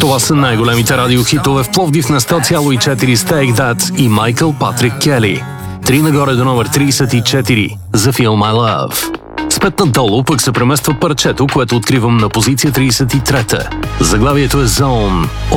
Това са най-големите радиохитове в Пловдив на 100,4 Take That и Майкъл Патрик Кели. 3 нагоре до номер 34 за Feel My Love. С 5 надолу пък се премества парчето, което откривам на позиция 33. Заглавието е Zone